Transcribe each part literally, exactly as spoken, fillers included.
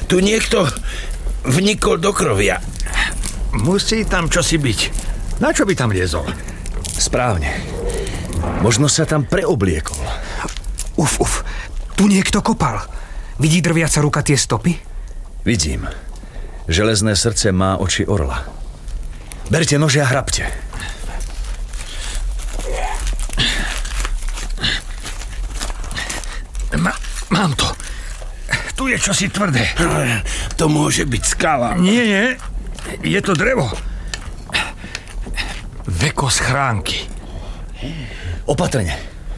Tu niekto vnikol do krovia. Musí tam čosi byť. Na čo by tam liezol? Správne. Možno sa tam preobliekol. Uf, uf. Tu niekto kopal. Vidí drviaca ruka tie stopy? Vidím. Železné srdce má oči orla. Berte nože a hrabte. Ma, mám to. Tu je čosi tvrdé. To môže byť skala. Nie, nie. Je to drevo. Veko schránky. Opatrne.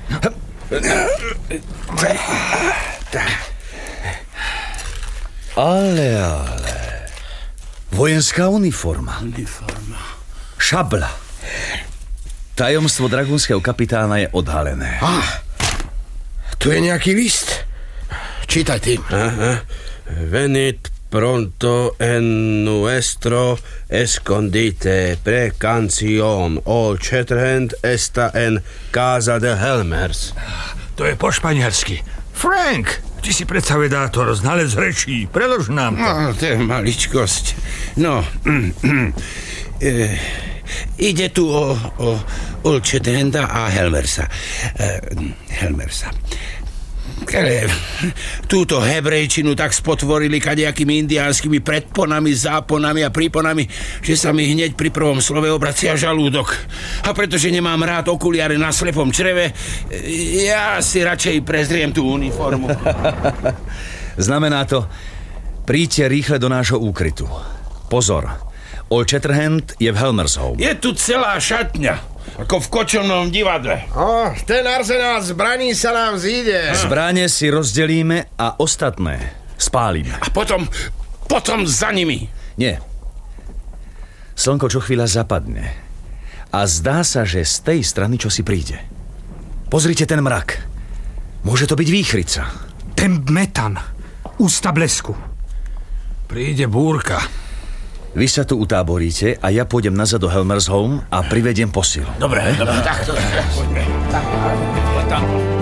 Ale, ale. Vojenská uniforma. Uniforma. Šabla. Tajomstvo dragúnskeho kapitána je odhalené. Ah, tu je nejaký list. Čítaj tým. Aha. Venit pronto en nuestro escondite precancion all Shatterhand esta en casa de Helmers. To je po španielsky. Frank, ty si predsa vedátor, znalec rečí. Prelož nám to. No, to je maličkosť. No, e, ide tu o, o Old Shatterhanda a Helmersa. E, Helmersa. Kale, túto hebrejčinu tak spotvorili kadejakými indiánskymi predponami, záponami a príponami, že sa mi hneď pri prvom slove obracia žalúdok. A pretože nemám rád okuliare na slepom čreve, ja si radšej prezriem tú uniformu. Znamená to, príďte rýchle do nášho úkrytu. Pozor, Old Shatterhand je v Helmershome. Je tu celá šatňa, ako v kočovnom divadle. Oh, ten arzenál zbraní sa nám zíde. Zbranie si rozdelíme a ostatné spálime. A potom, potom za nimi. Nie. Slnko čo chvíľa zapadne. A zdá sa, že z tej strany čo si príde. Pozrite ten mrak. Môže to byť výchrica. Ten metan. Ústa blesku. Príde búrka. Vy sa tu utáboríte a ja pôjdem nazad do Helmershome a privediem posil. Dobre, dobre. Takto. Poďme. Tak, tam.